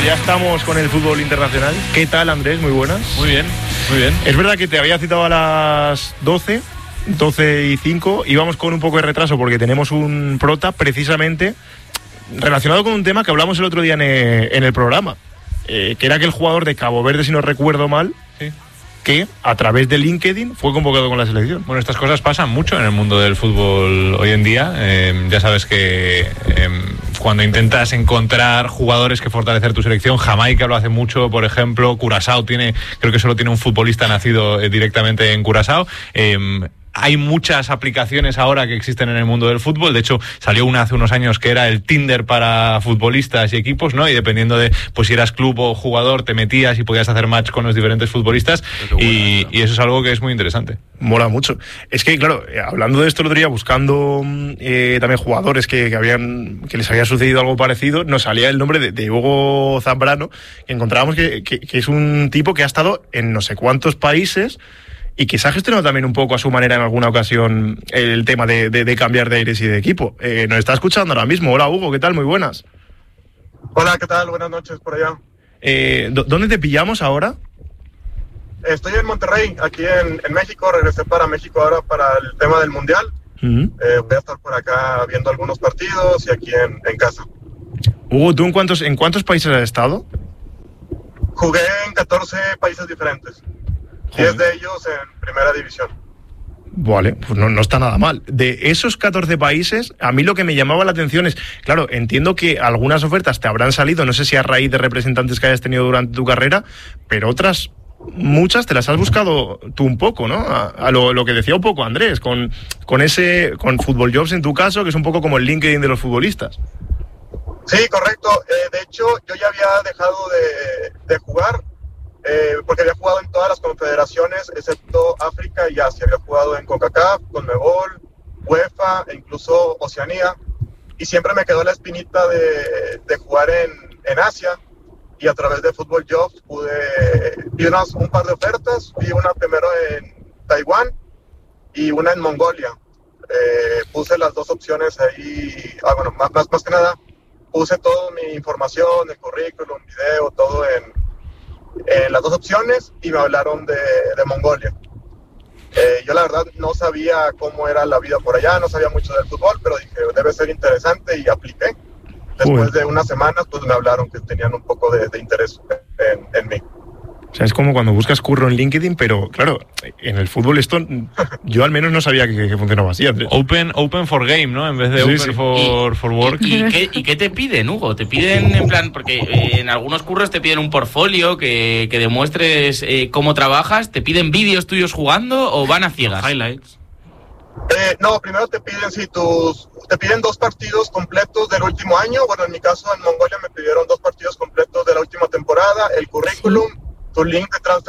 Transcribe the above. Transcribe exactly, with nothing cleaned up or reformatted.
ya estamos con el fútbol internacional. ¿Qué tal, Andrés? Muy buenas. Muy bien, muy bien. Es verdad que te había citado a las doce, doce y cinco. Íbamos con un poco de retraso porque tenemos un prota precisamente relacionado con un tema que hablamos el otro día en el, en el programa, eh, que era aquel jugador de Cabo Verde, si no recuerdo mal, sí, que a través de LinkedIn fue convocado con la selección. Bueno, estas cosas pasan mucho en el mundo del fútbol hoy en día. Eh, ya sabes que eh, cuando intentas encontrar jugadores que fortalecer tu selección, Jamaica lo hace mucho, por ejemplo. Curazao tiene, creo que solo tiene un futbolista nacido eh, directamente en Curazao. Eh, Hay muchas aplicaciones ahora que existen en el mundo del fútbol. De hecho, salió una hace unos años que era el Tinder para futbolistas y equipos, ¿no? Y dependiendo de, pues, si eras club o jugador, te metías y podías hacer match con los diferentes futbolistas. Bueno, y, ¿no? y eso es algo que es muy interesante. Mola mucho. Es que, claro, hablando de esto el otro día, buscando eh, también jugadores que, que, habían, que les había sucedido algo parecido, nos salía el nombre de, de Hugo Zambrano, que encontrábamos que, que, que es un tipo que ha estado en no sé cuántos países y que se ha gestionado también un poco a su manera en alguna ocasión el tema de, de, de cambiar de aires y de equipo. Eh, nos está escuchando ahora mismo. Hola, Hugo, ¿qué tal? Muy buenas. Hola, ¿qué tal? Buenas noches por allá. Eh, ¿Dónde te pillamos ahora? Estoy en Monterrey, aquí en, en México. Regresé para México ahora para el tema del Mundial. Uh-huh. Eh, voy a estar por acá viendo algunos partidos y aquí en, en casa. Hugo, ¿tú en cuántos, en cuántos países has estado? Jugué en catorce países diferentes. diez de ellos en primera división. Vale, pues no, no está nada mal. De esos catorce países, a mí lo que me llamaba la atención es, claro, entiendo que algunas ofertas te habrán salido, no sé si a raíz de representantes que hayas tenido durante tu carrera, pero otras, muchas te las has buscado tú un poco, ¿no? A, a lo, lo que decía un poco Andrés, con, con ese, con Football Jobs en tu caso, que es un poco como el LinkedIn de los futbolistas. Sí, correcto. Eh, de hecho, yo ya había dejado de, de jugar. Eh, porque había jugado en todas las confederaciones excepto África y Asia. Había jugado en CONCACAF, CONMEBOL, UEFA e incluso Oceanía, y siempre me quedó la espinita de, de jugar en, en Asia, y a través de Football Jobs pude vi unas, un par de ofertas. Vi una primero en Taiwán y una en Mongolia. Eh, puse las dos opciones ahí. Ah, bueno, más, más, más que nada puse toda mi información, el currículum, video, todo en Eh, las dos opciones, y me hablaron de, de Mongolia. Eh, yo la verdad no sabía cómo era la vida por allá, no sabía mucho del fútbol, pero dije, debe ser interesante, y apliqué. Después Uy. de unas semanas, pues me hablaron que tenían un poco de, de interés en, en mí. O sea, es como cuando buscas curro en LinkedIn, pero claro, en el fútbol esto yo al menos no sabía que, que funcionaba así. Andrés. Open, open for game, ¿no? En vez de sí, open sí. For, y, for work. ¿Y, y, qué, ¿Y qué te piden, Hugo? Te piden, en plan, porque eh, en algunos curros te piden un portfolio que, que demuestres eh, cómo trabajas. ¿Te piden vídeos tuyos jugando o van a ciegas? Highlights. Eh, no, primero te piden si tus, te piden dos partidos completos del último año. Bueno, en mi caso en Mongolia me pidieron dos partidos completos de la última temporada, el currículum, sí. tu link de transfer